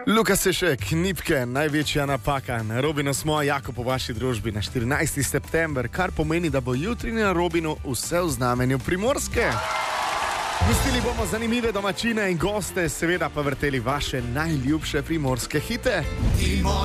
Luka Sešek, Nipke, največja napaka. Na Robinu smo, jako po vaši družbi, na 14. september, kar pomeni, da bo jutri na Robinu vse v znamenju Primorske. Gostili bomo zanimive domačine in goste, seveda pa vrteli vaše najljubše primorske hite.